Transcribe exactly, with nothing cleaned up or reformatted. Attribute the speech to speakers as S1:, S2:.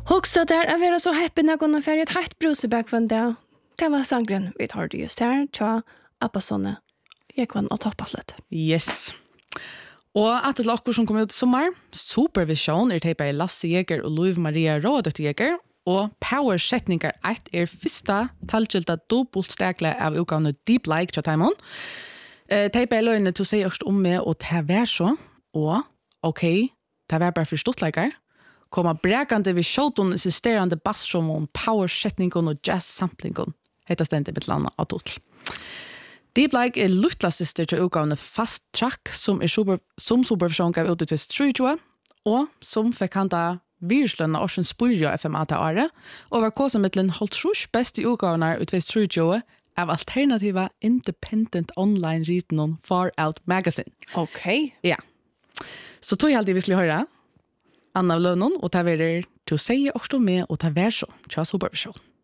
S1: Också där är vi så happy när kunna färja ett hett bruseback från där. Det var sangren vi tar det just här. Tja, Appasone. Jag kan att hoppa flätt.
S2: Yes. Och att det lackor som kommer ut i sommar. Supervision är tejpa i Lasse Jäger och Louise Maria Rådet Jäger. Og power-setningar ett er fyrsta talkjelta dobbeltstekle av utgavene Deep Like til Taimon. Eh, Teipa er løgnet til å si også om med, og det var så, og ok, det var bare for stortleikar, komma brekande vid showton insisterande bassromon, power-setningon og jazz-samplingon, heter stendet mitt landa av totl. Deep Like er luttla sister til utgavene Fast Track, som er super, som supervision gav ut i tjuetre, og som fikk handa virslønna Orsens Spyrja F M A til Are, og var kåsamiddelen holdt trus best i utgavene ut tjuetre av alternativa independent online ritenon Far Out Magazine.
S1: Okej.
S2: Ja. Så tog jag alltid visst höra Anna av Lönon, och ta vidare till att säga också med och ta värso. Tja supervision.